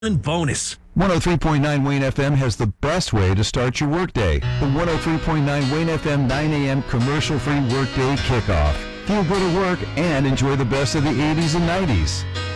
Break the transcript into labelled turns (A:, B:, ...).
A: bonus.
B: 103.9 Wayne FM has the best way to start your workday. The 103.9 Wayne FM 9 a.m. commercial-free workday kickoff. Feel good at work and enjoy the best of the 80s and 90s.